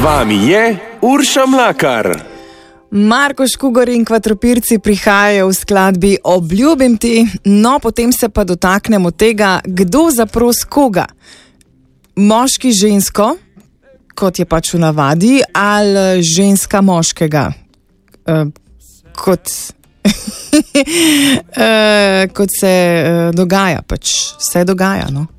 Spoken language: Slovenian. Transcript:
vami je Urša Mlakar. Marko Škugor in Kvatropirci prihajajo v skladbi Obljubim ti, no potem se pa dotaknemo tega, kdo zapros koga. Moški žensko, kot je pač v navadi, ali ženska moškega, kot se dogaja, pač vse dogaja, no.